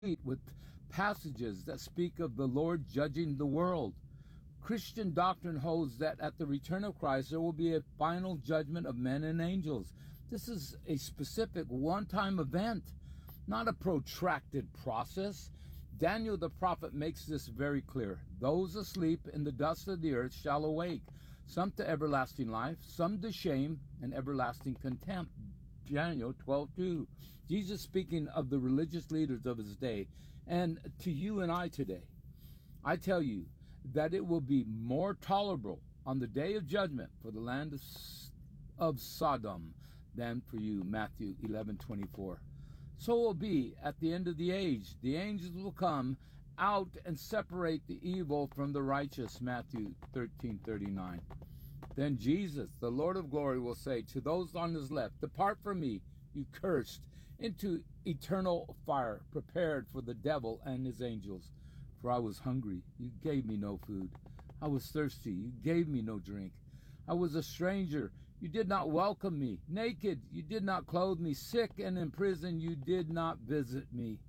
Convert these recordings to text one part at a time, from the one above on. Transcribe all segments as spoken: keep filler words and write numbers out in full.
with passages that speak of the Lord judging the world. Christian doctrine holds that at the return of Christ, there will be a final judgment of men and angels. This is a specific one-time event, not a protracted process. Daniel the prophet makes this very clear. Those asleep in the dust of the earth shall awake, some to everlasting life, some to shame and everlasting contempt. Daniel twelve two. Jesus speaking of the religious leaders of his day, and to you and I today. I tell you that it will be more tolerable on the day of judgment for the land of, of Sodom than for you. Matthew eleven twenty-four. So it will be at the end of the age. The angels will come out and separate the evil from the righteous. Matthew thirteen thirty-nine. Then Jesus, the Lord of glory, will say to those on his left, "Depart from me, you cursed, into eternal fire, prepared for the devil and his angels. For I was hungry, you gave me no food. I was thirsty, you gave me no drink. I was a stranger, you did not welcome me. Naked, you did not clothe me. Sick and in prison, you did not visit me."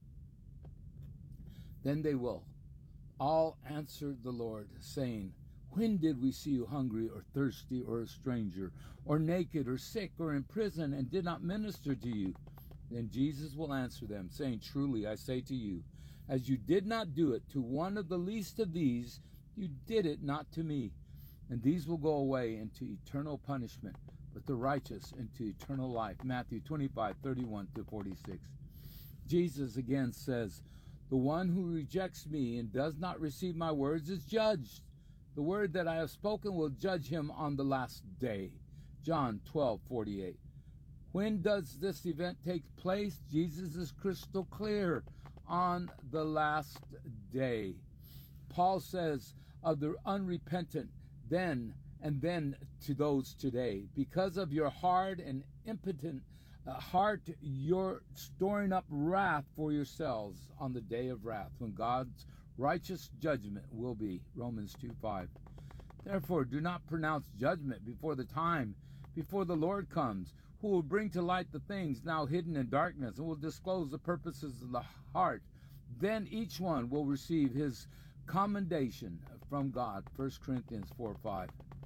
Then they will all answer the Lord, saying, "When did we see you hungry or thirsty or a stranger or naked or sick or in prison and did not minister to you?" Then Jesus will answer them, saying, "Truly I say to you, as you did not do it to one of the least of these, you did it not to me." And these will go away into eternal punishment, but the righteous into eternal life. Matthew twenty-five thirty-one to forty-six. Jesus again says, "The one who rejects me and does not receive my words is judged. The word that I have spoken will judge him on the last day." John twelve forty-eight. When does this event take place? Jesus is crystal clear: on the last day. Paul says of the unrepentant then and then to those today, "Because of your hard and impotent uh, heart, you're storing up wrath for yourselves on the day of wrath, when God's righteous judgment will be." Romans two five. Therefore, do not pronounce judgment before the time, before the Lord comes, who will bring to light the things now hidden in darkness and will disclose the purposes of the heart. Then each one will receive his commendation from God. First Corinthians four five.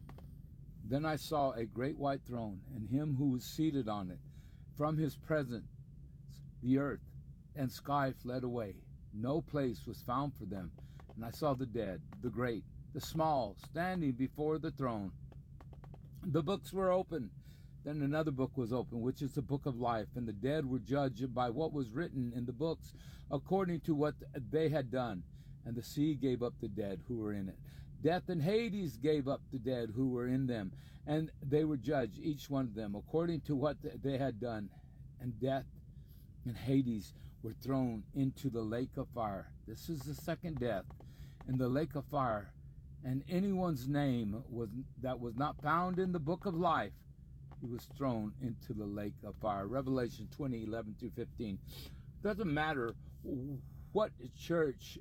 Then I saw a great white throne, and him who was seated on it. From his presence the earth and sky fled away. No place was found for them. And I saw the dead, the great, the small, standing before the throne. The books were open. Then another book was opened, which is the book of life. And the dead were judged by what was written in the books, according to what they had done. And the sea gave up the dead who were in it. Death and Hades gave up the dead who were in them. And they were judged, each one of them, according to what they had done. And death and Hades were thrown into the lake of fire. This is the second death, in the lake of fire. And anyone's name was that was not found in the book of life, he was thrown into the lake of fire. Revelation twenty eleven through fifteen. Doesn't matter what church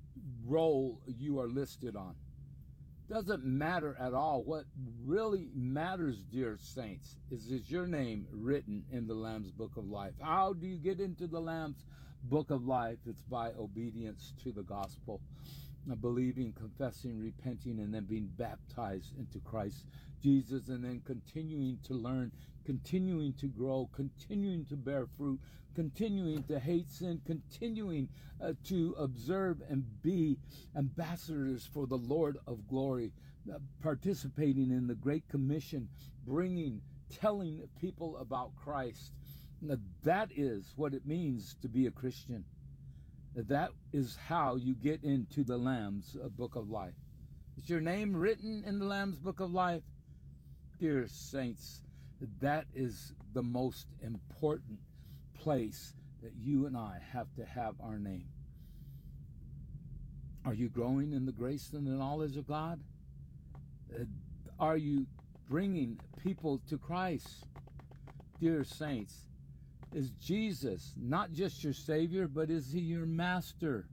roll you are listed on. Doesn't matter at all. What really matters, dear saints, is is your name written in the Lamb's Book of Life. How do you get into the Lamb's Book of Life? It's by obedience to the gospel, believing, confessing, repenting, and then being baptized into Christ Jesus, and then continuing to learn, continuing to grow, continuing to bear fruit, continuing to hate sin, continuing uh, to observe and be ambassadors for the Lord of glory, uh, participating in the Great Commission, bringing, telling people about Christ. Now, that is what it means to be a Christian. That is how you get into the Lamb's Book of Life. Is your name written in the Lamb's Book of Life? Dear saints, that is the most important place that you and I have to have our name. Are you growing in the grace and the knowledge of God? Are you bringing people to Christ? Dear saints, is Jesus not just your Savior, but is he your master?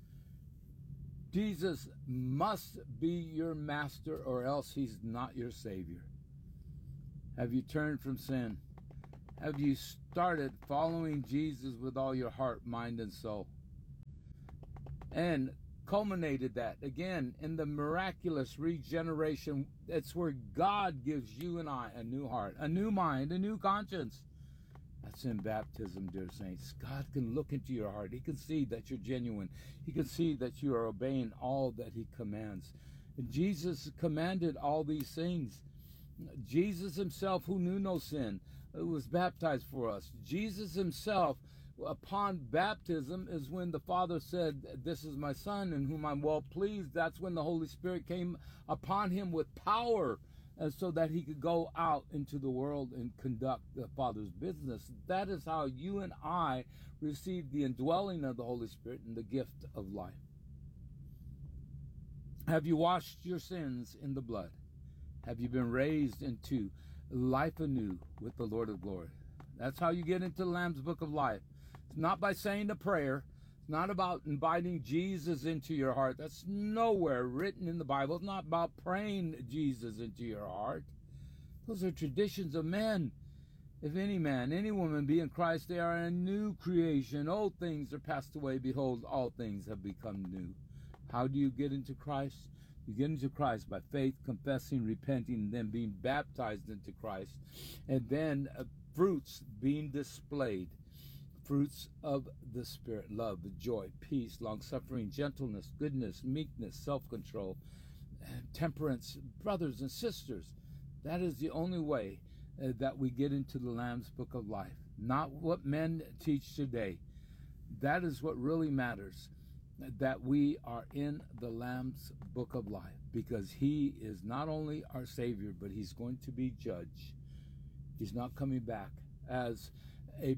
Jesus must be your master, or else he's not your Savior. Have you turned from sin? Have you started following Jesus with all your heart, mind, and soul? and culminated that again in the miraculous regeneration. It's where God gives you and I a new heart, a new mind, a new conscience. That's in baptism, dear saints. God can look into your heart. He can see that you're genuine. He can see that you are obeying all that he commands. And Jesus commanded all these things. Jesus himself, who knew no sin, was baptized for us. Jesus himself, upon baptism, is when the Father said, "This is my Son in whom I'm well pleased." That's when the Holy Spirit came upon him with power, and so that he could go out into the world and conduct the Father's business. That is how you and I receive the indwelling of the Holy Spirit and the gift of life. Have you washed your sins in the blood? Have you been raised into life anew with the Lord of glory? That's how you get into the Lamb's Book of Life. It's not by saying a prayer. It's not about inviting Jesus into your heart. That's nowhere written in the Bible. It's not about praying Jesus into your heart. Those are traditions of men. If any man, any woman be in Christ, they are a new creation. Old things are passed away. Behold, all things have become new. How do you get into Christ? You get into Christ by faith, confessing, repenting, and then being baptized into Christ. And then uh, fruits being displayed. Fruits of the Spirit: love, joy, peace, long-suffering, gentleness, goodness, meekness, self-control, and temperance. Brothers and sisters, that is the only way uh, that we get into the Lamb's Book of Life. Not what men teach today. That is what really matters, that we are in the Lamb's Book of Life, because he is not only our Savior, but he's going to be judge. He's not coming back as a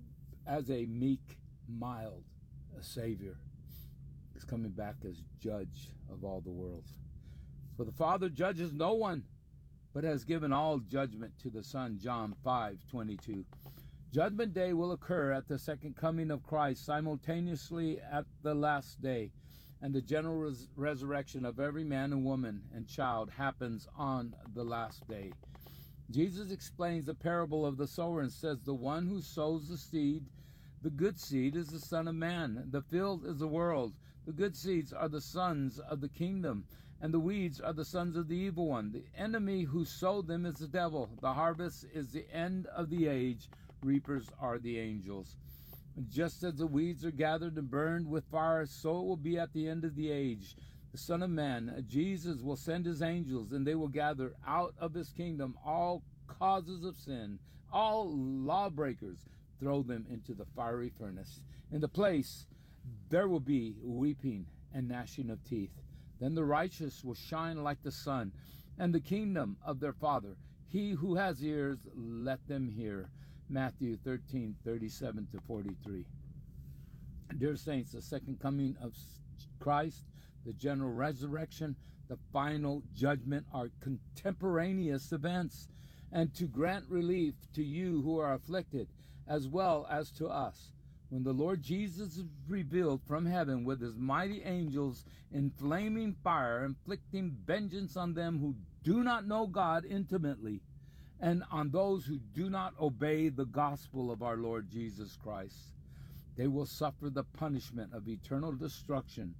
as a meek, mild a Savior. He's coming back as judge of all the world. For the Father judges no one, but has given all judgment to the Son. John five twenty-two. Judgment day will occur at the second coming of Christ, simultaneously at the last day, and the general res- resurrection of every man and woman and child happens on the last day. Jesus explains the parable of the sower and says, "The one who sows the seed, the good seed, is the Son of Man. The field is the world. The good seeds are the sons of the kingdom, and the weeds are the sons of the evil one. The enemy who sowed them is the devil. The harvest is the end of the age. Reapers are the angels. Just as the weeds are gathered and burned with fire, so it will be at the end of the age. The Son of Man, Jesus, will send his angels, and they will gather out of his kingdom all causes of sin, all lawbreakers, throw them into the fiery furnace. In the place there will be weeping and gnashing of teeth. Then the righteous will shine like the sun, and the kingdom of their Father. He who has ears, let them hear." Matthew thirteen thirty-seven to forty-three. Dear saints, the second coming of Christ, the general resurrection, the final judgment are contemporaneous events, and to grant relief to you who are afflicted, as well as to us. When the Lord Jesus is revealed from heaven with his mighty angels in flaming fire, inflicting vengeance on them who do not know God intimately, and on those who do not obey the gospel of our Lord Jesus Christ, they will suffer the punishment of eternal destruction,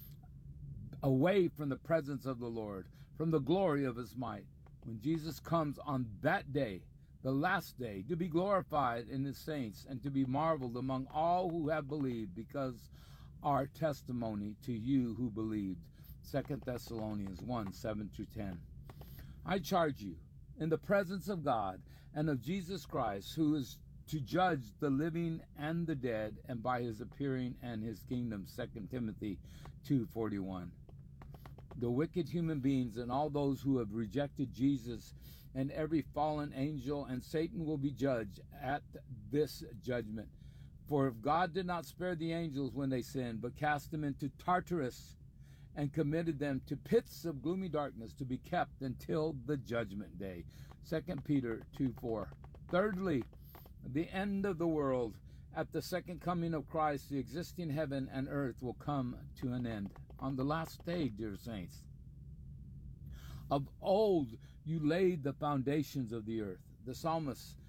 away from the presence of the Lord, from the glory of his might. When Jesus comes on that day, the last day, to be glorified in his saints and to be marveled among all who have believed, because our testimony to you who believed. Second Thessalonians one, seven through ten. I charge you, in the presence of God and of Jesus Christ, who is to judge the living and the dead, and by his appearing and his kingdom. Second Timothy two forty-one. The wicked human beings and all those who have rejected Jesus, and every fallen angel and Satan will be judged at this judgment. For if God did not spare the angels when they sinned, but cast them into Tartarus, and committed them to pits of gloomy darkness, to be kept until the judgment day. Second Peter two four. Thirdly, the end of the world. At the second coming of Christ, the existing heaven and earth will come to an end. On the last day, dear saints, of old you laid the foundations of the earth. The psalmist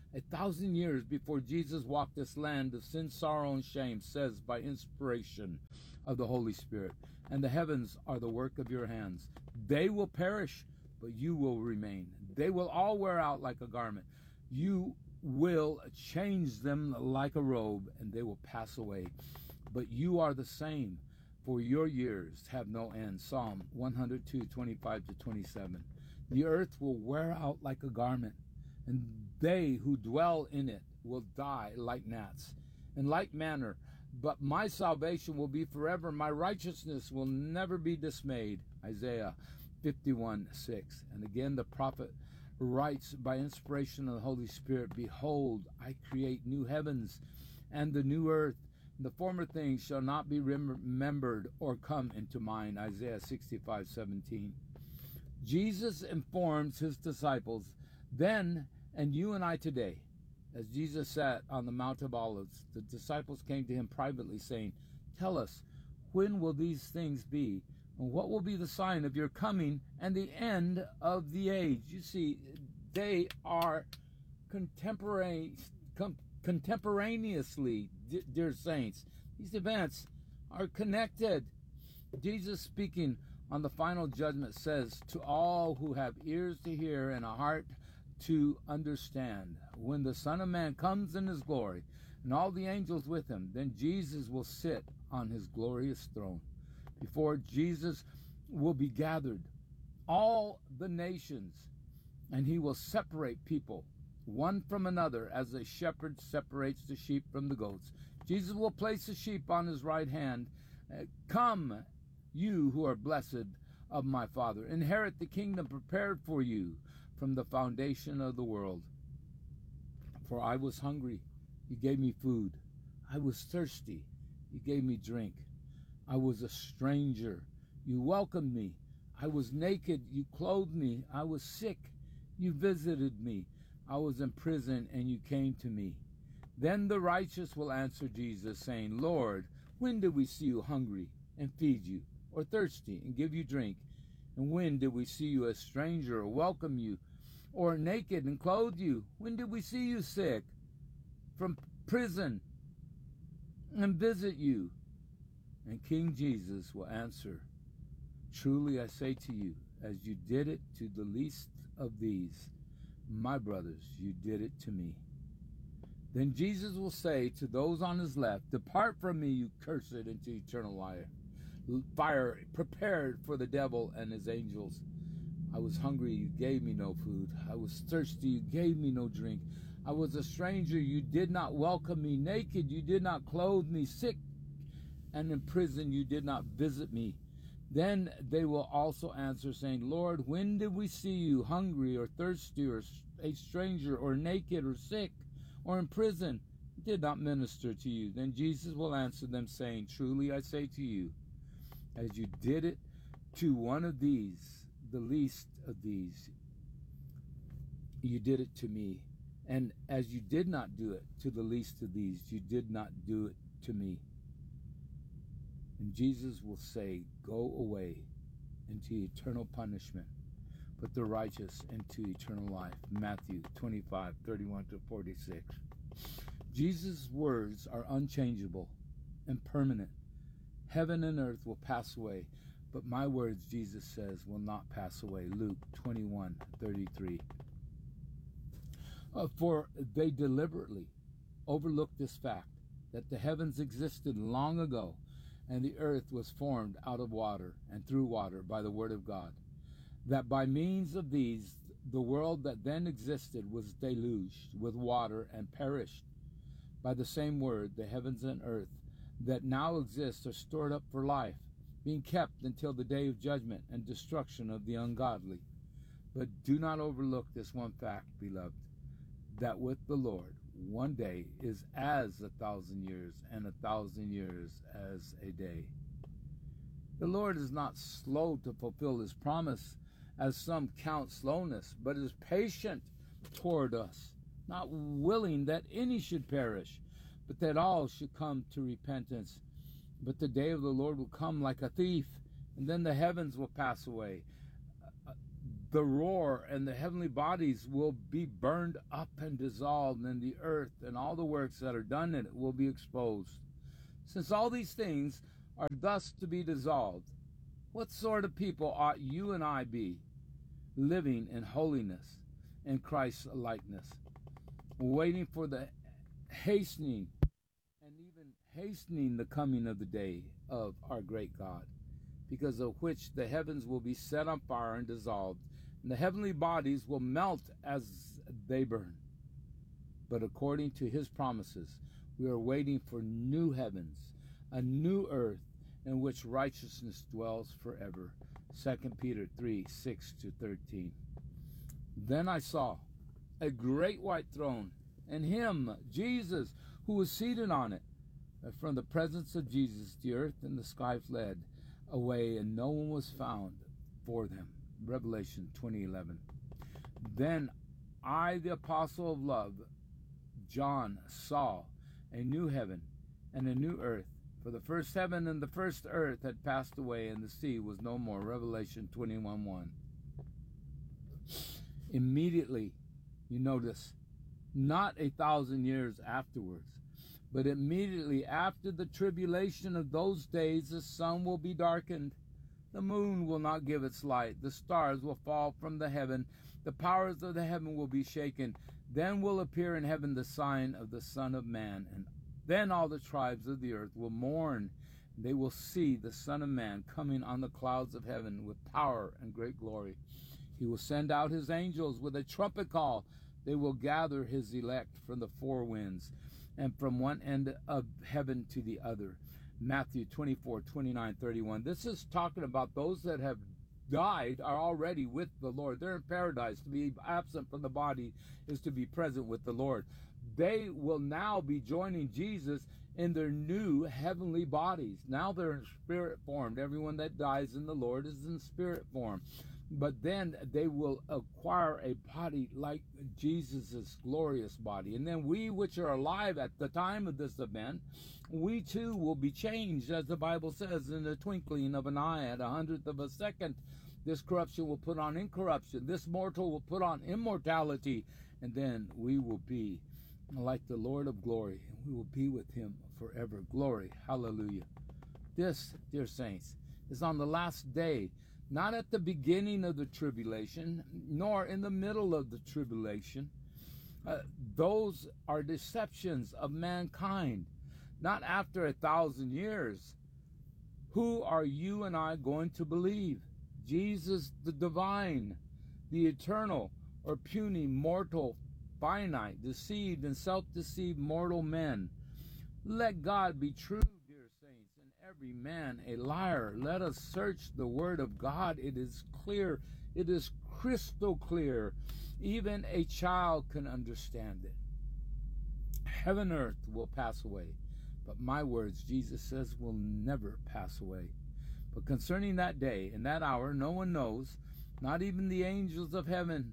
A thousand years before Jesus walked this land of sin, sorrow, and shame, says by inspiration of the Holy Spirit, and the heavens are the work of your hands. They will perish, but you will remain. They will all wear out like a garment. You will change them like a robe, and they will pass away. But you are the same, for your years have no end. Psalm one hundred two, twenty-five to twenty-seven. The earth will wear out like a garment, and they who dwell in it will die like gnats. In like manner, but my salvation will be forever. My righteousness will never be dismayed. Isaiah fifty-one, six. And again, the prophet writes by inspiration of the Holy Spirit, behold, I create new heavens and the new earth. The former things shall not be remembered or come into mind. Isaiah sixty-five, seventeen. Jesus informs his disciples then, and you and I today, as Jesus sat on the Mount of Olives, the disciples came to him privately saying, tell us, when will these things be? And what will be the sign of your coming and the end of the age? You see, they are contemporary, com, contemporaneously, dear saints. These events are connected. Jesus, speaking on the final judgment, says to all who have ears to hear and a heart to understand, when the Son of Man comes in his glory and all the angels with him, then Jesus will sit on his glorious throne. Before Jesus will be gathered all the nations, and he will separate people one from another as a shepherd separates the sheep from the goats. Jesus will place the sheep on his right hand. Come, you who are blessed of my Father, inherit the kingdom prepared for you from the foundation of the world. For I was hungry, you gave me food. I was thirsty, you gave me drink. I was a stranger, you welcomed me. I was naked, you clothed me. I was sick, you visited me. I was in prison, and you came to me. Then the righteous will answer Jesus, saying, Lord, when did we see you hungry and feed you, or thirsty and give you drink? And when did we see you a stranger or welcome you, or naked and clothe you? When did we see you sick, from prison, and visit you? And King Jesus will answer, truly I say to you, as you did it to the least of these, my brothers, you did it to me. Then Jesus will say to those on his left, depart from me, you cursed, into eternal life, fire prepared for the devil and his angels. I was hungry, you gave me no food. I was thirsty, you gave me no drink. I was a stranger, you did not welcome me. Naked, you did not clothe me. Sick and in prison, you did not visit me. Then they will also answer, saying, Lord, when did we see you hungry or thirsty or a stranger or naked or sick or in prison? We did not minister to you. Then Jesus will answer them, saying, truly I say to you, as you did it to one of these, the least of these, you did it to me. And as you did not do it to the least of these, you did not do it to me. And Jesus will say, go away into eternal punishment, but the righteous into eternal life. Matthew twenty-five, thirty-one to forty-six. Jesus' words are unchangeable and permanent. Heaven and earth will pass away, but my words, Jesus says, will not pass away. Luke twenty-one, thirty-three. Uh, for they deliberately overlooked this fact, that the heavens existed long ago, and the earth was formed out of water and through water by the word of God, that by means of these the world that then existed was deluged with water and perished. By the same word, the heavens and earth that now exist are stored up for life, being kept until the day of judgment and destruction of the ungodly. But do not overlook this one fact, beloved, that with the Lord one day is as a thousand years, and a thousand years as a day. The Lord is not slow to fulfill his promise, as some count slowness, but is patient toward us, not willing that any should perish, but that all should come to repentance. But the day of the Lord will come like a thief, and then the heavens will pass away. the roar, and the heavenly bodies will be burned up and dissolved, and the earth and all the works that are done in it will be exposed. Since all these things are thus to be dissolved, what sort of people ought you and I be, living in holiness and Christ's likeness, waiting for the hastening and even hastening the coming of the day of our great God, because of which the heavens will be set on fire and dissolved, and the heavenly bodies will melt as they burn. But according to his promises, we are waiting for new heavens, a new earth, in which righteousness dwells forever. Second Peter three, six to thirteen. Then I saw a great white throne, and him, Jesus, who was seated on it. And from the presence of Jesus, the earth and the sky fled away, and no one was found for them. Revelation twenty eleven. Then I, the apostle of love, John, saw a new heaven and a new earth, for the first heaven and the first earth had passed away, and the sea was no more. Revelation twenty-one one. Immediately, you notice, not a thousand years afterwards, but immediately after the tribulation of those days, the sun will be darkened, the moon will not give its light, the stars will fall from the heaven, the powers of the heaven will be shaken. Then will appear in heaven the sign of the Son of Man, and then all the tribes of the earth will mourn. They will see the Son of Man coming on the clouds of heaven with power and great glory. He will send out his angels with a trumpet call. They will gather his elect from the four winds, and from one end of heaven to the other. Matthew twenty-four, twenty-nine, thirty-one. This is talking about those that have died are already with the Lord. They're in paradise. To be absent from the body is to be present with the Lord. They will now be joining Jesus in their new heavenly bodies. Now they're in spirit form. Everyone that dies in the Lord is in spirit form. But then they will acquire a body like Jesus' glorious body. And then we which are alive at the time of this event, we too will be changed, as the Bible says, in the twinkling of an eye, at a hundredth of a second. This corruption will put on incorruption. This mortal will put on immortality. And then we will be like the Lord of glory, and we will be with him forever. Glory. Hallelujah. This, dear saints, is on the last day, not at the beginning of the tribulation, nor in the middle of the tribulation. Uh, those are deceptions of mankind, not after a thousand years. Who are you and I going to believe? Jesus the divine, the eternal, or puny, mortal, finite, deceived, and self-deceived mortal men? Let God be true, dear saints, and every man a liar. Let us search the word of God. It is clear. It is crystal clear. Even a child can understand it. Heaven and earth will pass away, but my words, Jesus says, will never pass away. But concerning that day and that hour, no one knows, not even the angels of heaven,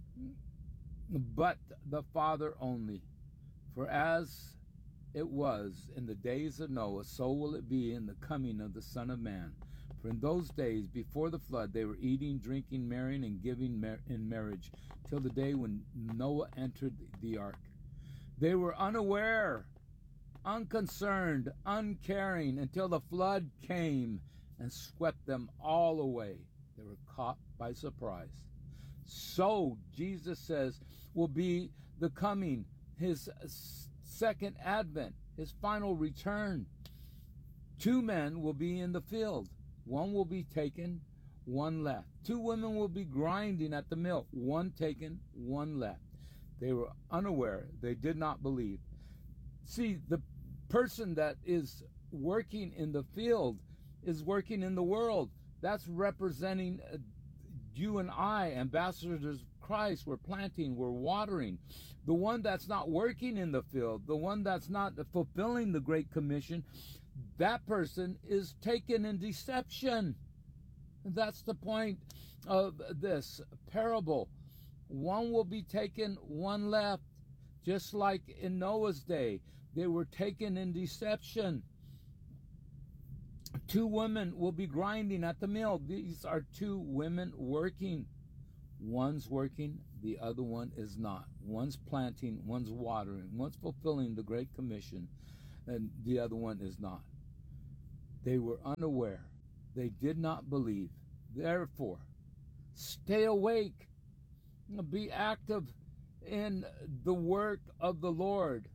but the Father only. For as it was in the days of Noah, so will it be in the coming of the Son of Man. For in those days before the flood, they were eating, drinking, marrying, and giving mar- in marriage, till the day when Noah entered the ark. They were unaware, unconcerned, uncaring, until the flood came and swept them all away. They were caught by surprise. So, Jesus says, will be the coming, his second advent, his final return. Two men will be in the field. One will be taken, one left. Two women will be grinding at the mill. One taken, one left. They were unaware. They did not believe. See, the person that is working in the field is working in the world. That's representing uh, you and I, ambassadors of Christ. We're planting, we're watering. The one that's not working in the field, the one that's not fulfilling the Great Commission, that person is taken in deception. And that's the point of this parable. One will be taken, one left. Just like in Noah's day, they were taken in deception. Two women will be grinding at the mill. These are two women working, One's working, the other one is not. One's planting, one's watering, one's fulfilling the Great Commission, and the other one is not. They were unaware. They did not believe. Therefore, stay awake. Be active in the work of the Lord.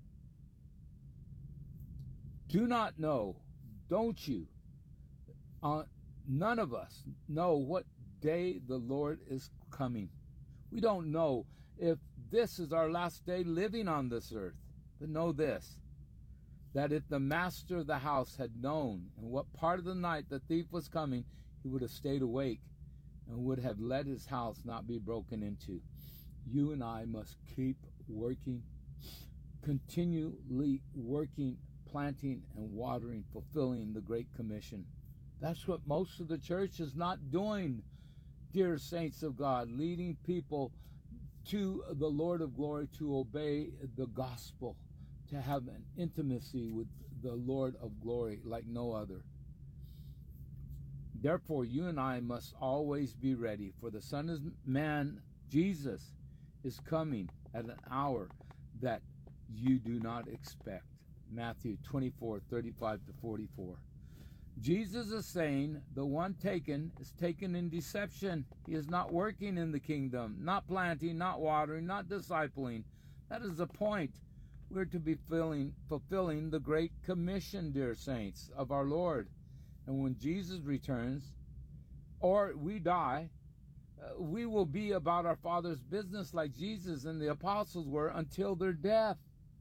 Do not know, don't you? Uh, none of us know what day the Lord is coming. We don't know if this is our last day living on this earth. But know this, that if the master of the house had known in what part of the night the thief was coming, he would have stayed awake and would have let his house not be broken into. You and I must keep working, continually working, planting and watering, fulfilling the Great Commission. That's what most of the church is not doing, dear saints of God, leading people to the Lord of glory, to obey the gospel, to have an intimacy with the Lord of glory like no other. Therefore, you and I must always be ready, for the Son of Man, Jesus, is coming at an hour that you do not expect. Matthew twenty-four, thirty-five to forty-four. Jesus is saying the one taken is taken in deception. He is not working in the kingdom, not planting, not watering, not discipling. That is the point. We're to be filling, fulfilling the Great Commission, dear saints, of our Lord. And when Jesus returns, or we die, uh, we will be about our Father's business like Jesus and the apostles were until their death.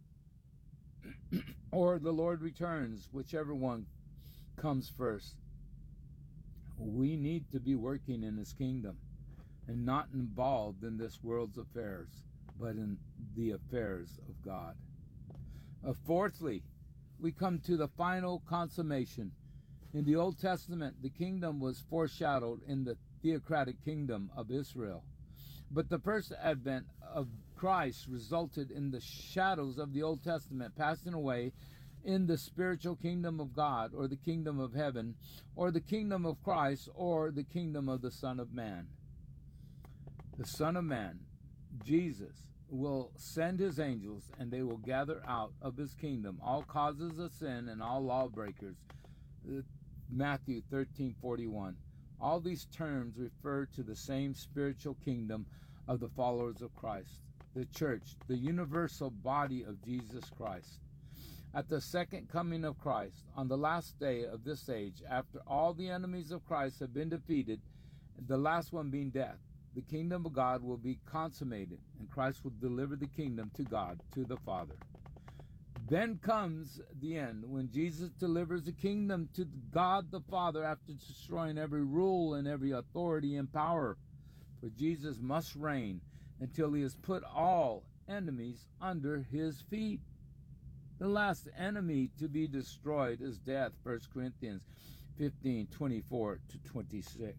Or the Lord returns, whichever one comes first. We need to be working in His kingdom and not involved in this world's affairs, but in the affairs of God. Uh, fourthly, we come to the final consummation. In the Old Testament, the kingdom was foreshadowed in the theocratic kingdom of Israel. But the first advent of Christ resulted in the shadows of the Old Testament passing away in the spiritual kingdom of God, or the kingdom of heaven, or the kingdom of Christ, or the kingdom of the Son of Man. The Son of Man, Jesus, will send His angels, and they will gather out of His kingdom all causes of sin and all lawbreakers. Matthew thirteen forty-one. All these terms refer to the same spiritual kingdom of the followers of Christ, the church, the universal body of Jesus Christ. At the second coming of Christ, on the last day of this age, after all the enemies of Christ have been defeated, the last one being death, the kingdom of God will be consummated, and Christ will deliver the kingdom to God, to the Father. Then comes the end, when Jesus delivers the kingdom to God the Father after destroying every rule and every authority and power. For Jesus must reign until He has put all enemies under His feet. The last enemy to be destroyed is death, First Corinthians fifteen, twenty-four to twenty-six.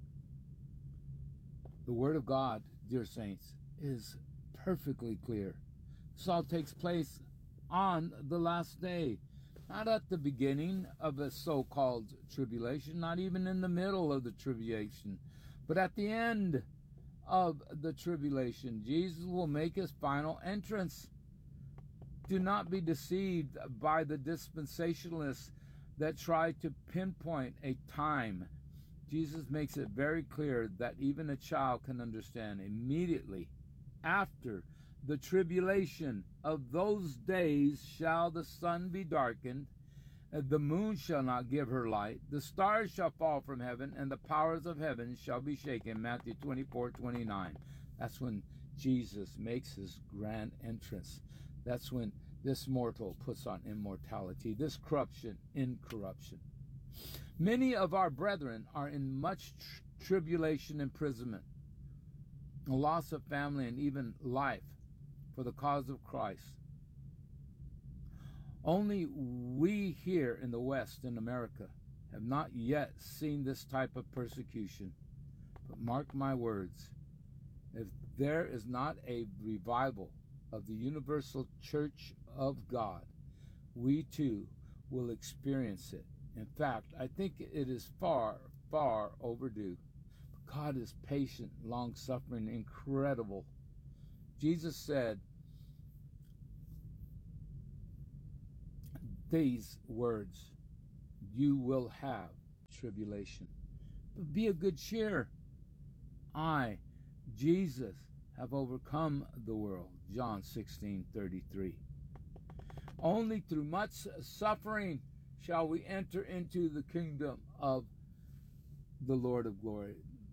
The Word of God, dear saints, is perfectly clear. This all takes place on the last day, not at the beginning of a so-called tribulation, not even in the middle of the tribulation, but at the end of the tribulation. Jesus will make His final entrance. Do not be deceived by the dispensationalists that try to pinpoint a time. Jesus makes it very clear that even a child can understand immediately after the tribulation of those days shall the sun be darkened, the moon shall not give her light, the stars shall fall from heaven, and the powers of heaven shall be shaken. Matthew twenty-four, twenty-nine. That's when Jesus makes His grand entrance. That's when this mortal puts on immortality, this corruption incorruption. Many of our brethren are in much tr- tribulation, imprisonment, a loss of family, and even life for the cause of Christ. Only we here in the West, in America, have not yet seen this type of persecution. But mark my words, if there is not a revival of the universal church of God, we too will experience it. In fact, I think it is far, far overdue. God is patient, long-suffering, incredible. Jesus said these words, you will have tribulation. But be of good cheer. I, Jesus, have overcome the world. John sixteen thirty-three. Only through much suffering shall we enter into the kingdom of the Lord of glory.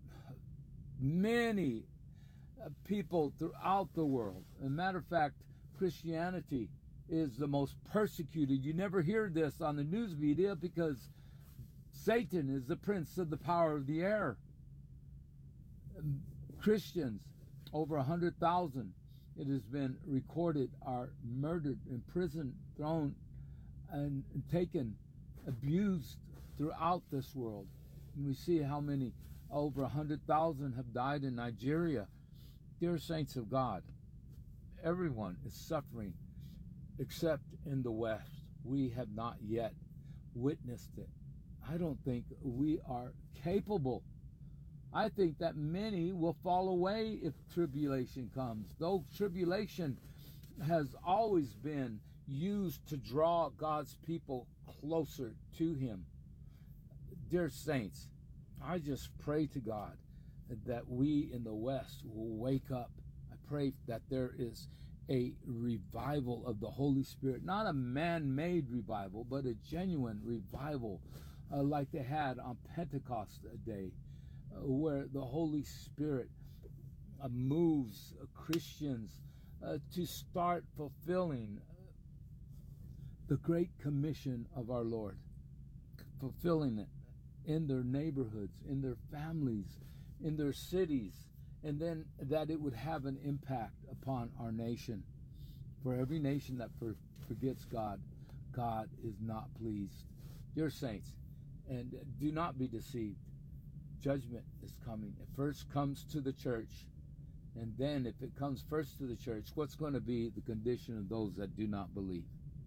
Many people throughout the world, as a matter of fact, Christianity is the most persecuted. You never hear this on the news media because Satan is the prince of the power of the air. Christians, over a hundred thousand, it has been recorded, are murdered, imprisoned, thrown, and taken, abused throughout this world. And we see how many, over a hundred thousand, have died in Nigeria. Dear saints of God, everyone is suffering except in the West. We have not yet witnessed it. I don't think we are capable. I think that many will fall away if tribulation comes. Though tribulation has always been used to draw God's people closer to Him. Dear saints, I just pray to God that we in the West will wake up. I pray that there is a revival of the Holy Spirit, not a man-made revival, but a genuine revival uh, like they had on Pentecost Day, uh, where the Holy Spirit uh, moves uh, Christians uh, to start fulfilling the Great Commission of our Lord, fulfilling it in their neighborhoods, in their families, in their cities, and then that it would have an impact upon our nation. For every nation that for, forgets God, God is not pleased. Dear saints, and do not be deceived. Judgment is coming. It first comes to the church, and then if it comes first to the church, what's going to be the condition of those that do not believe?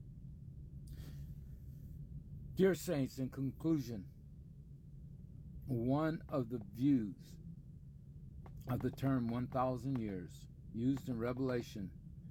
Dear saints, in conclusion, one of the views of the term one thousand years used in Revelation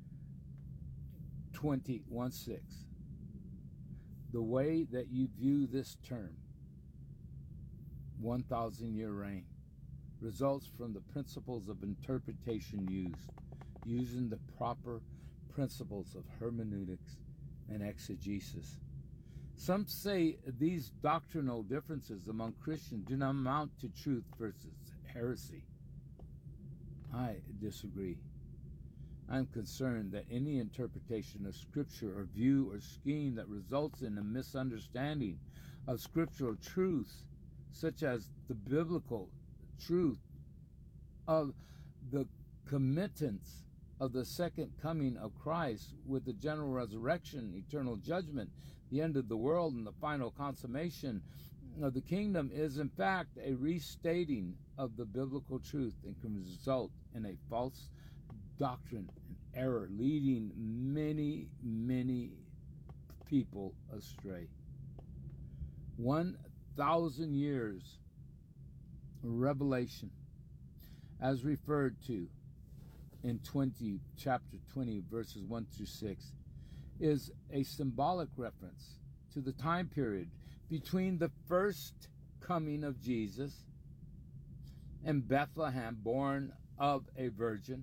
twenty-one six, the way that you view this term, one thousand year reign, results from the principles of interpretation used, using the proper principles of hermeneutics and exegesis. Some say these doctrinal differences among Christians do not amount to truth versus heresy. I disagree. I'm concerned that any interpretation of Scripture or view or scheme that results in a misunderstanding of scriptural truths, such as the biblical truth of the committance of the second coming of Christ with the general resurrection, eternal judgment, the end of the world, and the final consummation of the kingdom, is in fact a restating of the biblical truth and can result in a false doctrine and error, leading many, many people astray. One thousand years revelation, as referred to in twenty, chapter twenty, verses one through six, is a symbolic reference to the time period between the first coming of Jesus in Bethlehem, born of a virgin,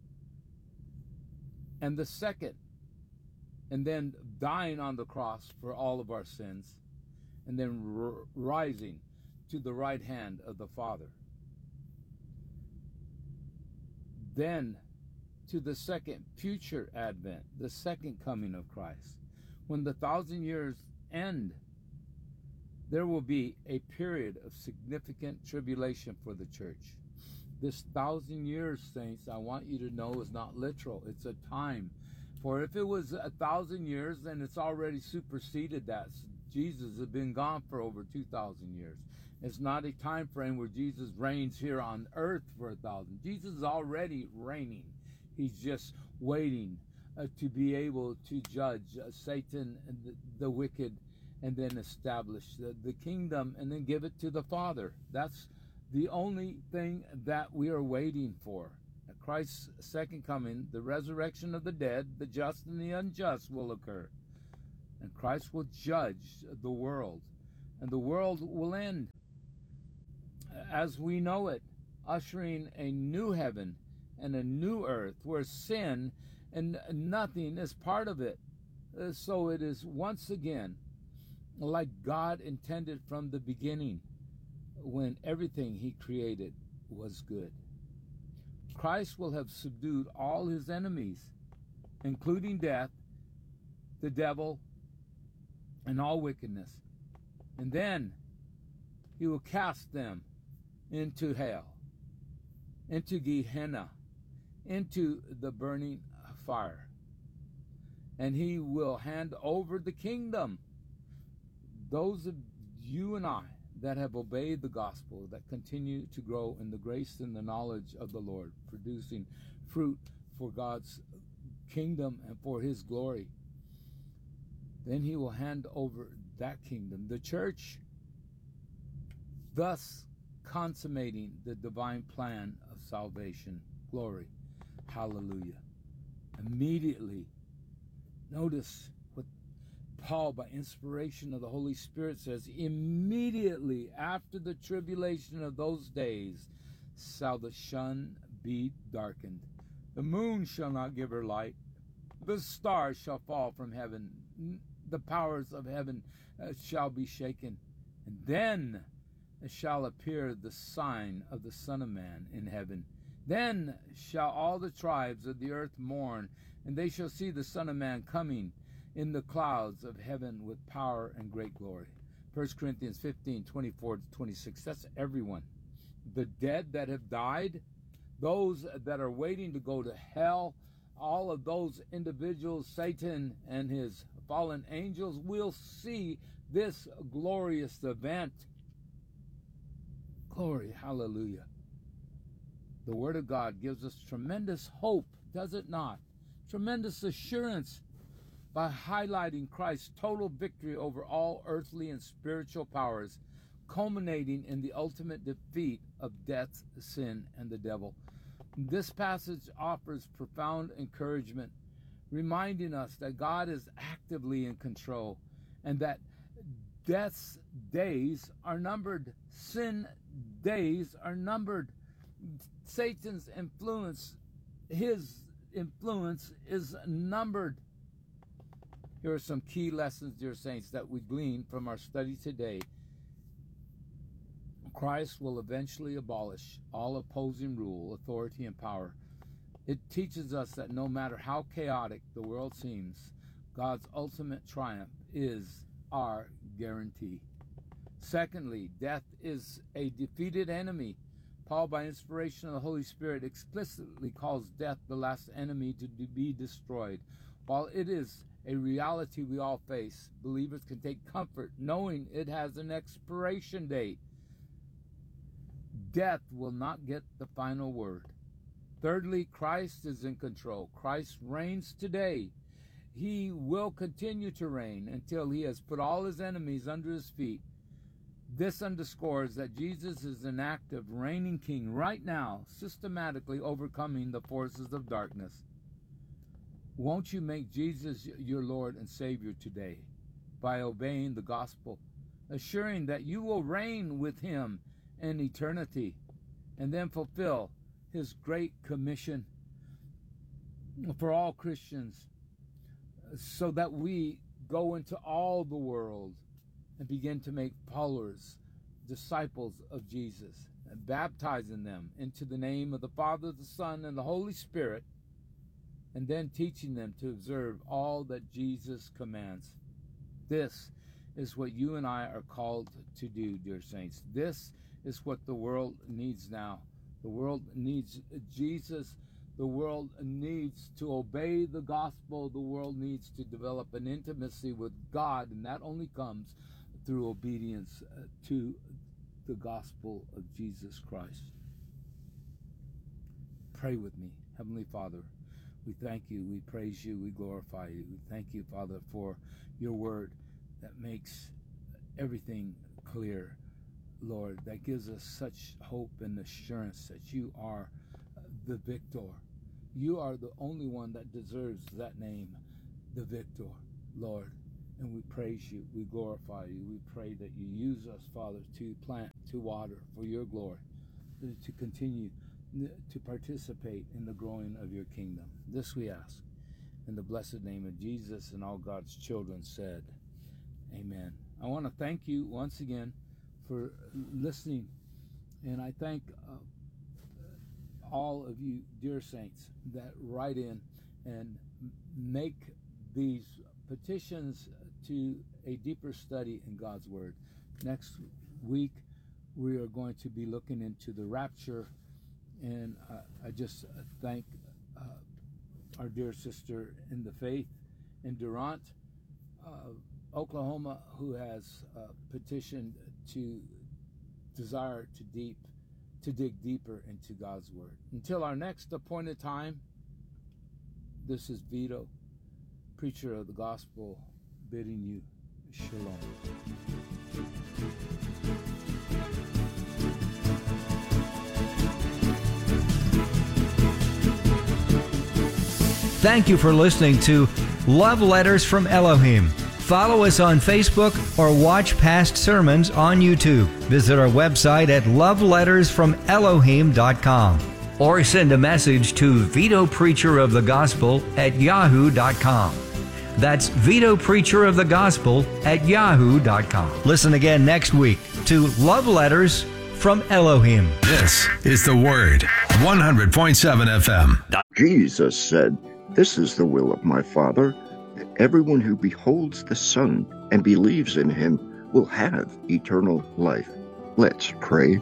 and the second, and then dying on the cross for all of our sins, and then r- rising to the right hand of the Father. Then to the second future advent, the second coming of Christ. When the thousand years end, there will be a period of significant tribulation for the church. This thousand years, saints, I want you to know, is not literal. It's a time. For if it was a thousand years, then it's already superseded that. Jesus has been gone for over two thousand years. It's not a time frame where Jesus reigns here on earth for a thousand. Jesus is already reigning. He's just waiting uh, to be able to judge uh, Satan and the, the wicked, and then establish the, the kingdom, and then give it to the Father. That's the only thing that we are waiting for. At Christ's second coming, the resurrection of the dead, the just and the unjust will occur. And Christ will judge the world, and the world will end as we know it, ushering a new heaven and a new earth where sin and nothing is part of it. Uh, So it is once again like God intended from the beginning, when everything he created was good. Christ will have subdued all his enemies, including death, the devil, and all wickedness. And then he will cast them into hell, into Gehenna, into the burning fire. And he will hand over the kingdom. Those of you and I that have obeyed the gospel, that continue to grow in the grace and the knowledge of the Lord, producing fruit for God's kingdom and for his glory, then he will hand over that kingdom, the church, thus consummating the divine plan of salvation. Glory. Hallelujah. Immediately, notice what Paul, by inspiration of the Holy Spirit, says, immediately after the tribulation of those days shall the sun be darkened. The moon shall not give her light. The stars shall fall from heaven. The powers of heaven uh, shall be shaken. And then shall appear the sign of the Son of Man in heaven. Then shall all the tribes of the earth mourn, and they shall see the Son of Man coming in the clouds of heaven with power and great glory. First Corinthians fifteen, twenty-four to twenty-six. That's everyone. The dead that have died, those that are waiting to go to hell, all of those individuals, Satan and his fallen angels, will see this glorious event. Glory, hallelujah. The Word of God gives us tremendous hope, does it not? Tremendous assurance by highlighting Christ's total victory over all earthly and spiritual powers, culminating in the ultimate defeat of death, sin, and the devil. This passage offers profound encouragement, reminding us that God is actively in control and that death's days are numbered. Sin days are numbered. Satan's influence, his influence is numbered. Here are some key lessons, dear saints, that we glean from our study today. Christ will eventually abolish all opposing rule, authority, and power. It teaches us that no matter how chaotic the world seems, God's ultimate triumph is our guarantee. Secondly, death is a defeated enemy. Paul, by inspiration of the Holy Spirit, explicitly calls death the last enemy to be destroyed. While it is a reality we all face, believers can take comfort knowing it has an expiration date. Death will not get the final word. Thirdly, Christ is in control. Christ reigns today. He will continue to reign until he has put all his enemies under his feet. This underscores that Jesus is an active reigning king right now, systematically overcoming the forces of darkness. Won't you make Jesus your Lord and Savior today by obeying the gospel, assuring that you will reign with him in eternity, and then fulfill his great commission for all Christians, so that we go into all the world and begin to make followers, disciples of Jesus, and baptizing them into the name of the Father, the Son, and the Holy Spirit, and then teaching them to observe all that Jesus commands. This is what you and I are called to do, dear saints. This is what the world needs now. The world needs Jesus. The world needs to obey the gospel. The world needs to develop an intimacy with God, and that only comes through obedience to the gospel of Jesus Christ. Pray with me. Heavenly Father, we thank you, we praise you, we glorify you. We thank you, Father, for your word that makes everything clear. Lord, that gives us such hope and assurance that you are the victor. You are the only one that deserves that name, the victor, Lord. And we praise you. We glorify you. We pray that you use us, Father, to plant, to water for your glory, to continue to participate in the growing of your kingdom. This we ask in the blessed name of Jesus, and all God's children said, amen. I want to thank you once again for listening, and I thank uh, all of you dear saints that write in and make these petitions to a deeper study in God's Word. Next week we are going to be looking into the rapture, and uh, I just thank uh, our dear sister in the faith in Durant, uh, Oklahoma, who has uh, petitioned to desire to deep to dig deeper into God's Word. Until our next appointed time, this is Vito, preacher of the gospel, bidding you shalom. Thank you for listening to Love Letters from Elohim. Follow us on Facebook or watch past sermons on YouTube. Visit our website at love letters from elohim dot com or send a message to Vito Preacher of the Gospel at yahoo dot com. That's Vito Preacher of the Gospel at yahoo dot com. Listen again next week to Love Letters from Elohim. This is the Word, one hundred point seven F M. Jesus said, "This is the will of my Father, that everyone who beholds the Son and believes in him will have eternal life." Let's pray.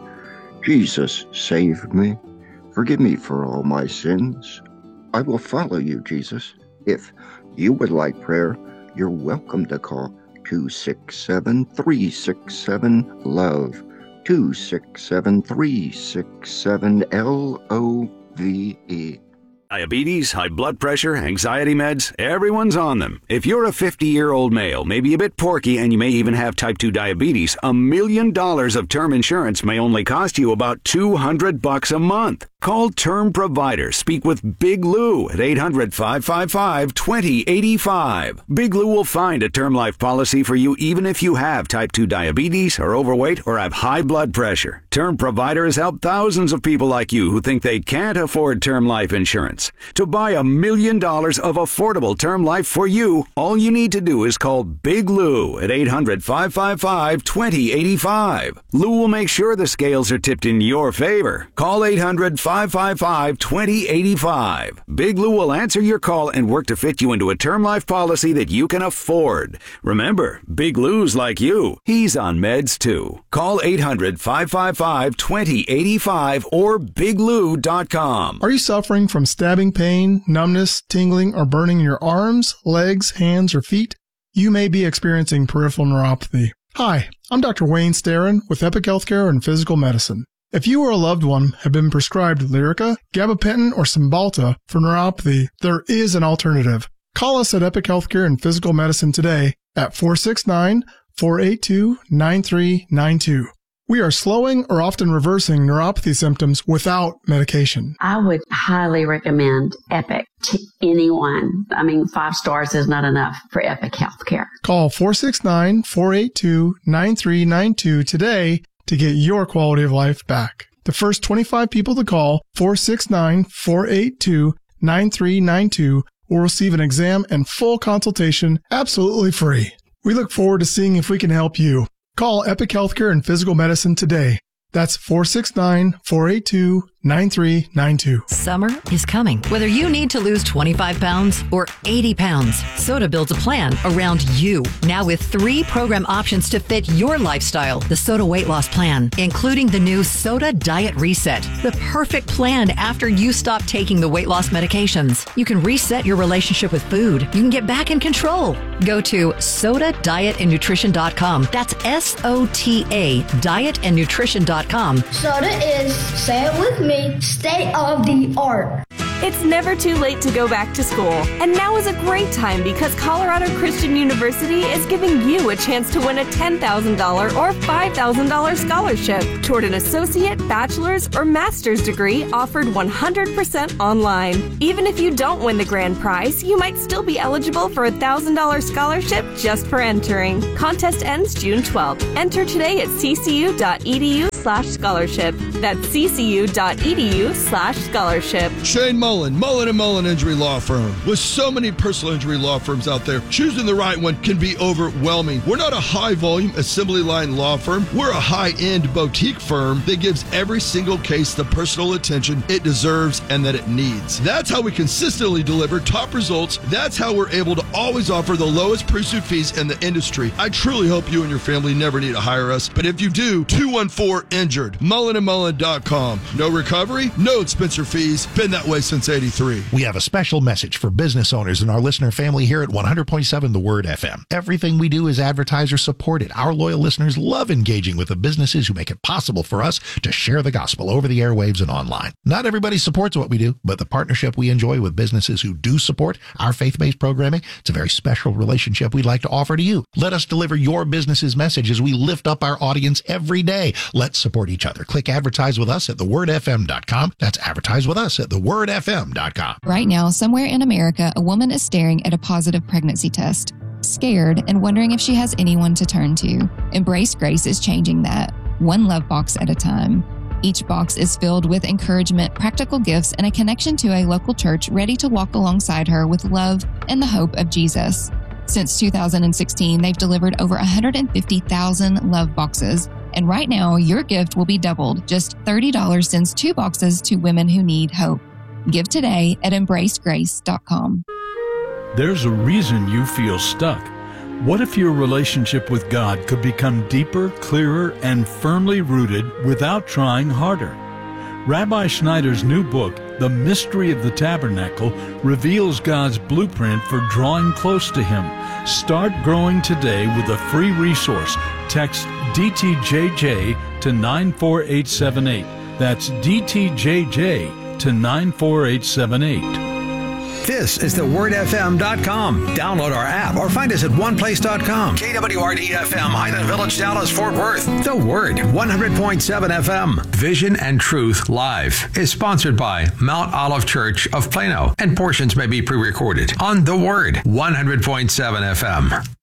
Jesus, save me. Forgive me for all my sins. I will follow you, Jesus. If you would like prayer, you're welcome to call two six seven, three six seven, LOVE, two six seven, three six seven, L O V E. Diabetes, high blood pressure, anxiety meds, everyone's on them. If you're a fifty-year-old male, maybe a bit porky, and you may even have type two diabetes, a million dollars of term insurance may only cost you about two hundred bucks a month. Call Term Provider. Speak with Big Lou at eight hundred, five five five, two zero eight five. Big Lou will find a term life policy for you even if you have type two diabetes, are overweight, or have high blood pressure. Term Provider has helped thousands of people like you who think they can't afford term life insurance. To buy a million dollars of affordable term life for you, all you need to do is call Big Lou at eight hundred, five five five, two zero eight five. Lou will make sure the scales are tipped in your favor. Call eight hundred, five five five, two zero eight five. Big Lou will answer your call and work to fit you into a term life policy that you can afford. Remember, Big Lou's like you. He's on meds too. Call eight hundred, five five five, two zero eight five or big lou dot com. Are you suffering from stabbing pain, numbness, tingling, or burning in your arms, legs, hands, or feet? You may be experiencing peripheral neuropathy. Hi, I'm Doctor Wayne Starrin with Epic Healthcare and Physical Medicine. If you or a loved one have been prescribed Lyrica, gabapentin, or Cymbalta for neuropathy, there is an alternative. Call us at Epic Healthcare and Physical Medicine today at four six nine, four eight two, nine three nine two. We are slowing or often reversing neuropathy symptoms without medication. I would highly recommend Epic to anyone. I mean, five stars is not enough for Epic Healthcare. Call four six nine, four eight two, nine three nine two today to get your quality of life back. The first twenty-five people to call four six nine, four eight two, nine three nine two will receive an exam and full consultation absolutely free. We look forward to seeing if we can help you. Call Epic Healthcare and Physical Medicine today. That's four six nine, four eight two, nine three nine two. Summer is coming. Whether you need to lose twenty-five pounds or eighty pounds, SOTA builds a plan around you. Now with three program options to fit your lifestyle. The SOTA Weight Loss Plan, including the new SOTA Diet Reset, the perfect plan after you stop taking the weight loss medications. You can reset your relationship with food. You can get back in control. Go to soda diet and nutrition dot com. That's S O T A, diet and nutrition dot com. SOTA is, say it with me, state of the art. It's never too late to go back to school. And now is a great time because Colorado Christian University is giving you a chance to win a ten thousand dollars or five thousand dollars scholarship toward an associate, bachelor's, or master's degree offered one hundred percent online. Even if you don't win the grand prize, you might still be eligible for a one thousand dollars scholarship just for entering. Contest ends June twelfth. Enter today at ccu.edu slash scholarship. That's ccu.edu slash scholarship. Shane Mullen, Mullen and Mullen Injury Law Firm. With so many personal injury law firms out there, choosing the right one can be overwhelming. We're not a high-volume assembly line law firm. We're a high-end boutique firm that gives every single case the personal attention it deserves and that it needs. That's how we consistently deliver top results. That's how we're able to always offer the lowest pre-suit fees in the industry. I truly hope you and your family never need to hire us, but if you do, two one four injured. Mullen and Mullen dot com. No recovery, no expense or fees. Been that way since eighty-three. We have a special message for business owners and our listener family here at one hundred point seven The Word F M. Everything we do is advertiser supported. Our loyal listeners love engaging with the businesses who make it possible for us to share the gospel over the airwaves and online. Not everybody supports what we do, but the partnership we enjoy with businesses who do support our faith-based programming, it's a very special relationship we'd like to offer to you. Let us deliver your business's message as we lift up our audience every day. Let's support each other. Click advertise with us at the word f m dot com. That's advertise with us at the word f m dot com. Right now, somewhere in America, a woman is staring at a positive pregnancy test, scared and wondering if she has anyone to turn to. Embrace Grace is changing that, one love box at a time. Each box is filled with encouragement, practical gifts, and a connection to a local church ready to walk alongside her with love and the hope of Jesus. Since two thousand sixteen, they've delivered over one hundred fifty thousand love boxes. And right now, your gift will be doubled. Just thirty dollars sends two boxes to women who need hope. Give today at embrace grace dot com. There's a reason you feel stuck. What if your relationship with God could become deeper, clearer, and firmly rooted without trying harder? Rabbi Schneider's new book, The Mystery of the Tabernacle, reveals God's blueprint for drawing close to Him. Start growing today with a free resource. Text D T J J to nine four eight seven eight. That's D T J J to nine four eight seven eight. This is the word f m dot com. Download our app or find us at one place dot com. K W R D F M, Highland Village, Dallas, Fort Worth. The Word, one hundred point seven F M. Vision and Truth Live is sponsored by Mount Olive Church of Plano, and portions may be pre-recorded on The Word, one hundred point seven F M.